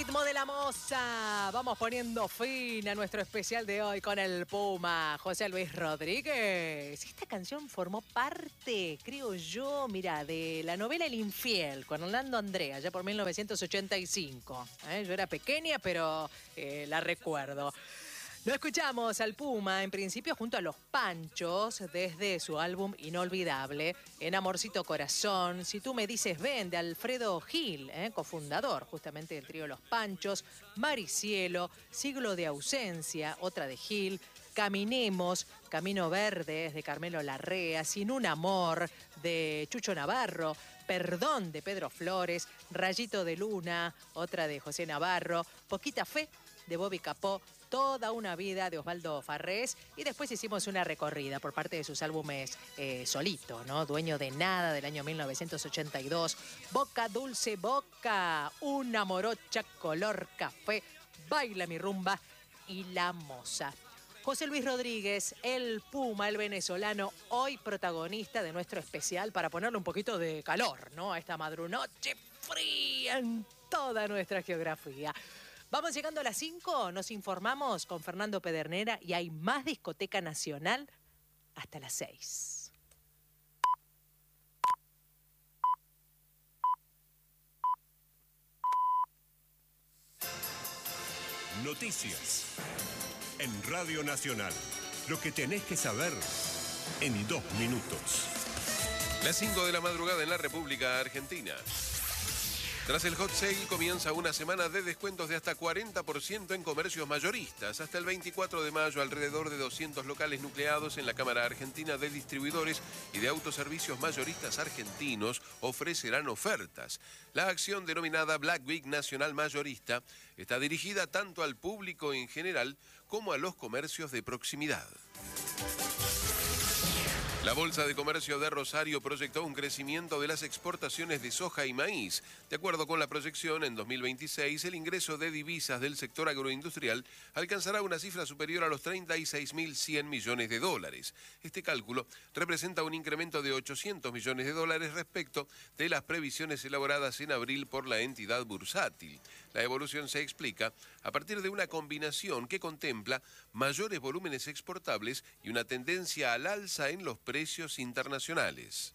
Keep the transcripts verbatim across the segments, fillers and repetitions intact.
ritmo de la moza. Vamos poniendo fin a nuestro especial de hoy con el Puma, José Luis Rodríguez. Esta canción formó parte, creo yo, mira, de la novela El Infiel, con Orlando Andrea, ya por mil novecientos ochenta y cinco. ¿Eh? Yo era pequeña, pero eh, la recuerdo. Lo escuchamos al Puma, en principio junto a Los Panchos, desde su álbum Inolvidable, En Amorcito Corazón, Si tú me dices ven, de Alfredo Gil, eh, cofundador justamente del trío Los Panchos, Maricielo, Siglo de Ausencia, otra de Gil, Caminemos, Camino Verde, de Carmelo Larrea, Sin un Amor, de Chucho Navarro, Perdón, de Pedro Flores, Rayito de Luna, otra de José Navarro, Poquita Fe, de Bobby Capó, Toda una vida, de Osvaldo Farrés, y después hicimos una recorrida por parte de sus álbumes eh, solito, ¿no? Dueño de Nada, del año mil novecientos ochenta y dos, Boca Dulce Boca, Una Morocha Color Café, Baila mi rumba y La Moza. José Luis Rodríguez, el Puma, el venezolano, hoy protagonista de nuestro especial para ponerle un poquito de calor, ¿no? A esta madrunoche fría en toda nuestra geografía. Vamos llegando a las cinco, nos informamos con Fernando Pedernera y hay más Discoteca Nacional hasta las seis. Noticias en Radio Nacional. Lo que tenés que saber en dos minutos. Las cinco de la madrugada en la República Argentina. Tras el hot sale comienza una semana de descuentos de hasta cuarenta por ciento en comercios mayoristas. Hasta el veinticuatro de mayo, alrededor de doscientos locales nucleados en la Cámara Argentina de Distribuidores y de Autoservicios Mayoristas Argentinos ofrecerán ofertas. La acción denominada Black Week Nacional Mayorista está dirigida tanto al público en general como a los comercios de proximidad. La Bolsa de Comercio de Rosario proyectó un crecimiento de las exportaciones de soja y maíz. De acuerdo con la proyección, en dos mil veintiséis el ingreso de divisas del sector agroindustrial alcanzará una cifra superior a los treinta y seis mil cien millones de dólares. Este cálculo representa un incremento de ochocientos millones de dólares respecto de las previsiones elaboradas en abril por la entidad bursátil. La evolución se explica a partir de una combinación que contempla mayores volúmenes exportables y una tendencia al alza en los precios internacionales.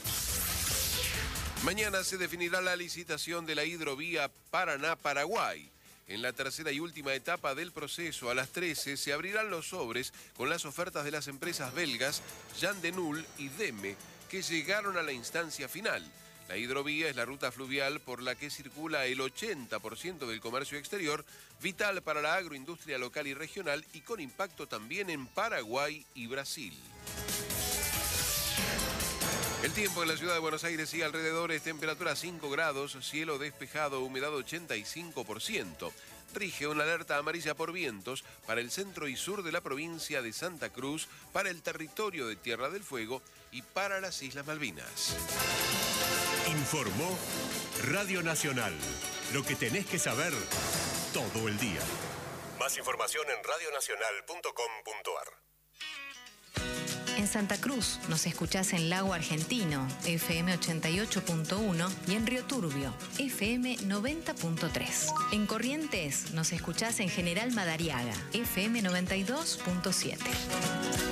Mañana se definirá la licitación de la hidrovía Paraná-Paraguay. En la tercera y última etapa del proceso, a las trece, se abrirán los sobres con las ofertas de las empresas belgas Jan de Null y Deme, que llegaron a la instancia final. La hidrovía es la ruta fluvial por la que circula el ochenta por ciento del comercio exterior, vital para la agroindustria local y regional y con impacto también en Paraguay y Brasil. El tiempo en la ciudad de Buenos Aires y alrededores, temperatura cinco grados, cielo despejado, humedad ochenta y cinco por ciento. Rige una alerta amarilla por vientos para el centro y sur de la provincia de Santa Cruz, para el territorio de Tierra del Fuego y para las Islas Malvinas. Informó Radio Nacional. Lo que tenés que saber todo el día. Más información en radio nacional punto com punto a r. En Santa Cruz nos escuchás en Lago Argentino, F M ochenta y ocho punto uno, y en Río Turbio, F M noventa punto tres. En Corrientes nos escuchás en General Madariaga, F M noventa y dos punto siete.